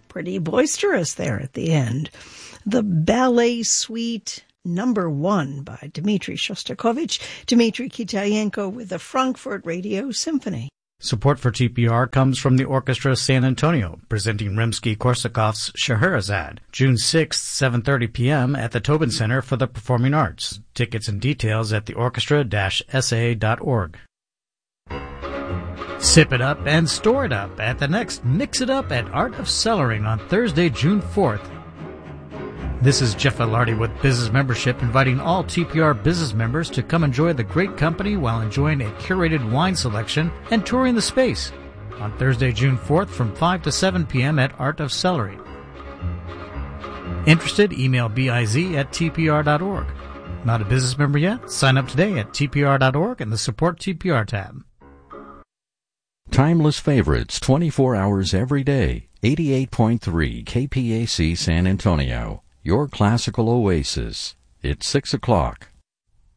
pretty boisterous there at the end. The Ballet Suite Number 1 by Dmitri Shostakovich, Dmitri Kitayenko with the Frankfurt Radio Symphony. Support for TPR comes from the Orchestra San Antonio, presenting Rimsky-Korsakov's Scheherazade, June 6th, 7:30 p.m. at the Tobin Center for the Performing Arts. Tickets and details at theorchestra-sa.org. Sip it up and store it up at the next Mix It Up at Art of Cellaring on Thursday, June 4th. This is Jeff Velarde with Business Membership, inviting all TPR business members to come enjoy the great company while enjoying a curated wine selection and touring the space on Thursday, June 4th from 5 to 7 p.m. at Art of Cellaring. Interested? Email biz@tpr.org. Not a business member yet? Sign up today at tpr.org and the Support TPR tab. Timeless favorites 24 hours every day. 88.3 KPAC San Antonio. Your classical oasis. It's 6 o'clock.